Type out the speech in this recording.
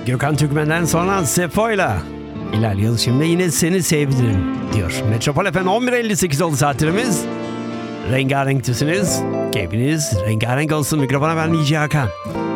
Gökhan Türkmen'den sonra Sefo'yla ilerliyoruz. Şimdi yine seni sevdim diyor. Metropol FM 11.58 oldu saatlerimiz. Rengarenk tüsünüz. Keyfiniz rengarenk olsun. Mikrofona ben DJ Hakan.